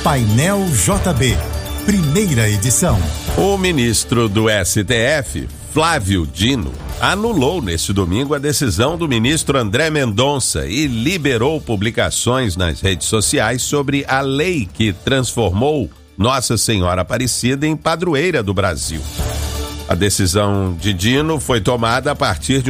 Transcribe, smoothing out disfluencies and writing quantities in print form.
Painel JB, primeira edição. O ministro do STF, Flávio Dino, anulou neste domingo a decisão do ministro André Mendonça e liberou publicações nas redes sociais sobre a lei que transformou Nossa Senhora Aparecida em padroeira do Brasil. A decisão de Dino foi tomada a partir de